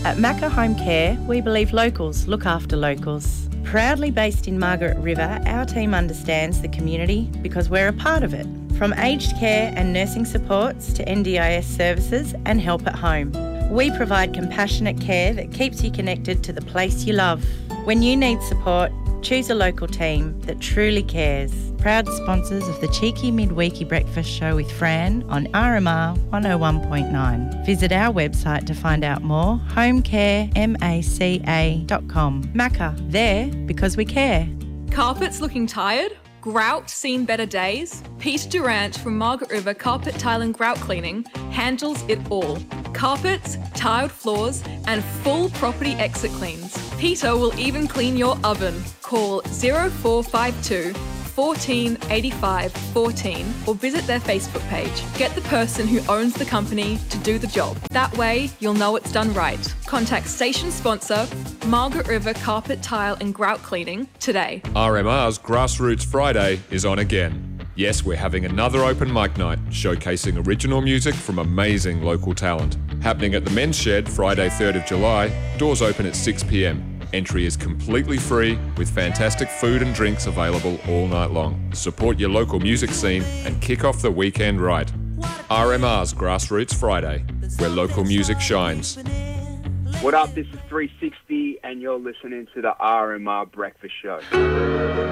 At Macca Home Care, we believe locals look after locals. Proudly based in Margaret River, our team understands the community because we're a part of it. From aged care and nursing supports to NDIS services and help at home, we provide compassionate care that keeps you connected to the place you love. When you need support, choose a local team that truly cares. Proud sponsors of the Cheeky Midweeky Breakfast Show with Fran on RMR 101.9. Visit our website to find out more, homecaremaca.com. Macca, there because we care. Carpets looking tired? Grout seen better days? Peter Durant from Margaret River Carpet Tile and Grout Cleaning handles it all. Carpets, tiled floors and full property exit cleans. Peter will even clean your oven. Call 0452 14 85 14 or visit their Facebook page. Get the person who owns the company to do the job. That way you'll know it's done right. Contact station sponsor Margaret River Carpet Tile and Grout Cleaning today. RMR's Grassroots Friday is on again. Yes, we're having another open mic night showcasing original music from amazing local talent. Happening at the Men's Shed Friday 3rd of July, doors open at 6 p.m. Entry is completely free with fantastic food and drinks available all night long. Support your local music scene and kick off the weekend right. RMR's Grassroots Friday, where local music shines. What up, this is 360 and you're listening to the RMR Breakfast Show.